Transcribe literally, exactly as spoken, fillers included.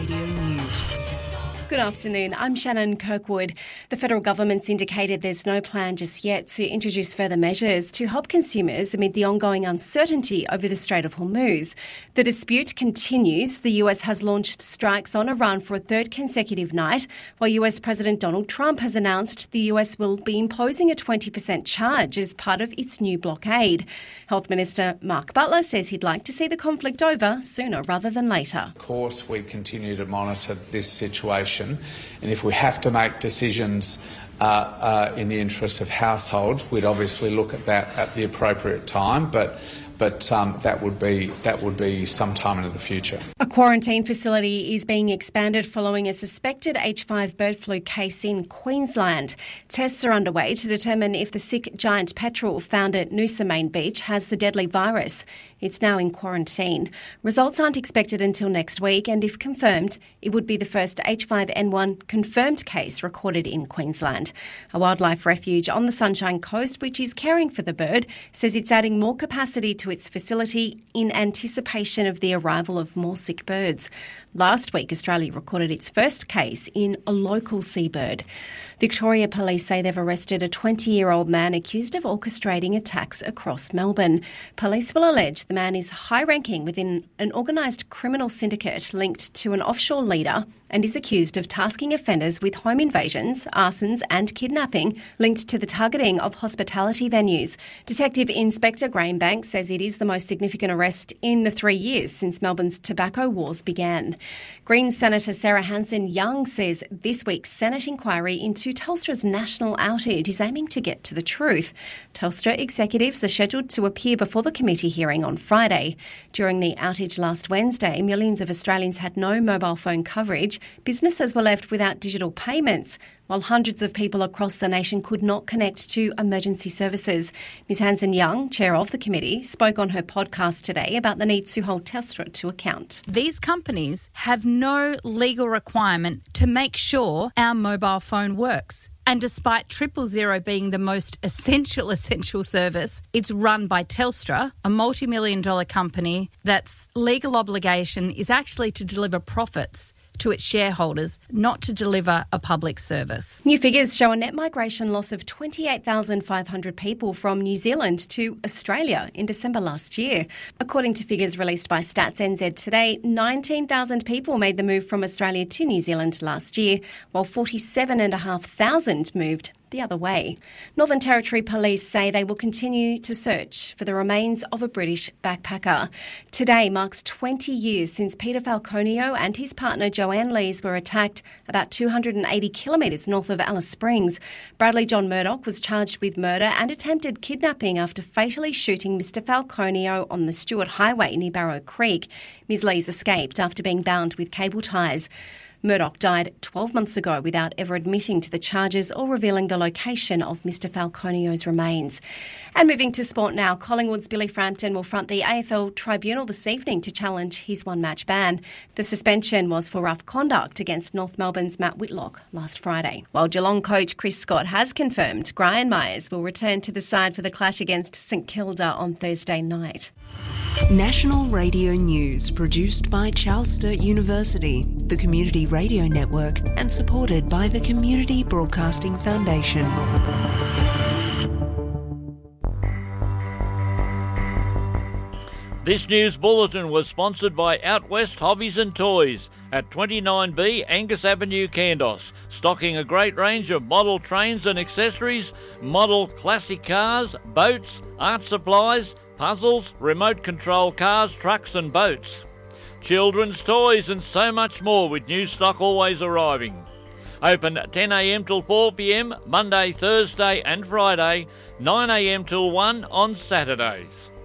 Radio News. Good afternoon, I'm Shannon Kirkwood. The federal government's indicated there's no plan just yet to introduce further measures to help consumers amid the ongoing uncertainty over the Strait of Hormuz. The dispute continues. The U S has launched strikes on Iran for a third consecutive night, while U S President Donald Trump has announced the U S will be imposing a twenty percent charge as part of its new blockade. Health Minister Mark Butler says he'd like to see the conflict over sooner rather than later. Of course, we continue to monitor this situation. And if we have to make decisions uh, uh, in the interests of households, we'd obviously look at that at the appropriate time. But but um, that would be that would be sometime into the future. A quarantine facility is being expanded following a suspected H five bird flu case in Queensland. Tests are underway to determine if the sick giant petrel found at Noosa Main Beach has the deadly virus. It's now in quarantine. Results aren't expected until next week, and if confirmed, it would be the first H five N one confirmed case recorded in Queensland. A wildlife refuge on the Sunshine Coast, which is caring for the bird, says it's adding more capacity to its facility in anticipation of the arrival of more sick birds. Last week, Australia recorded its first case in a local seabird. Victoria Police say they've arrested a twenty-year-old man accused of orchestrating attacks across Melbourne. Police will allege the man is high-ranking within an organised criminal syndicate linked to an offshore leader and is accused of tasking offenders with home invasions, arsons and kidnapping linked to the targeting of hospitality venues. Detective Inspector Graham Banks says it is the most significant arrest in the three years since Melbourne's tobacco wars began. Greens Senator Sarah Hanson-Young says this week's Senate inquiry into Telstra's national outage is aiming to get to the truth. Telstra executives are scheduled to appear before the committee hearing on Friday. During the outage last Wednesday, millions of Australians had no mobile phone coverage. Businesses were left without digital payments, while hundreds of people across the nation could not connect to emergency services. Miz Hanson-Young, chair of the committee, spoke on her podcast today about the need to hold Telstra to account. These companies have no legal requirement to make sure our mobile phone works. And despite Triple Zero being the most essential, essential service, it's run by Telstra, a multi-million dollar company that's legal obligation is actually to deliver profits to its shareholders, not to deliver a public service. New figures show a net migration loss of twenty-eight thousand five hundred people from New Zealand to Australia in December last year. According to figures released by Stats N Z today, nineteen thousand people made the move from Australia to New Zealand last year, while forty-seven thousand five hundred moved the other way. Northern Territory Police say they will continue to search for the remains of a British backpacker. Today marks twenty years since Peter Falconio and his partner Joanne Lees were attacked about two hundred eighty kilometres north of Alice Springs. Bradley John Murdoch was charged with murder and attempted kidnapping after fatally shooting Mister Falconio on the Stewart Highway near Barrow Creek. Miz Lees escaped after being bound with cable ties. Murdoch died twelve months ago without ever admitting to the charges or revealing the location of Mister Falconio's remains. And moving to sport now, Collingwood's Billy Frampton will front the A F L Tribunal this evening to challenge his one-match ban. The suspension was for rough conduct against North Melbourne's Matt Whitlock last Friday. While Geelong coach Chris Scott has confirmed Brian Myers will return to the side for the clash against St Kilda on Thursday night. National Radio News, produced by Charles Sturt University, the Community Radio Network, and supported by the Community Broadcasting Foundation. This news bulletin was sponsored by Out West Hobbies and Toys at twenty-nine B Angus Avenue, Kandos, stocking a great range of model trains and accessories, model classic cars, boats, art supplies, puzzles, remote control cars, trucks and boats. Children's toys and so much more with new stock always arriving. Open ten a m till four p m, Monday, Thursday and Friday, nine a m till one on Saturdays.